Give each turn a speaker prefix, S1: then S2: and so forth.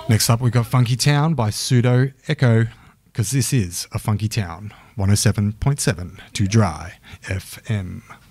S1: Next up, we've got Funky Town by Pseudo Echo, because this is a funky town. 107.7 to Dry FM.